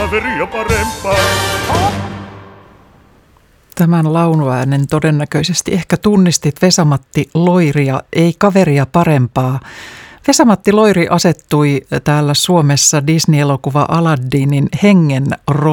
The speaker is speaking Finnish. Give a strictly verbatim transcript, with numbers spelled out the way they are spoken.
kaveria parempaa. Tämän launuäänen todennäköisesti ehkä tunnistit Vesa-Matti Loiria, ei kaveria parempaa. Vesa-Matti Loiri asettui täällä Suomessa Disney-elokuva Aladdinin hengen rooliin.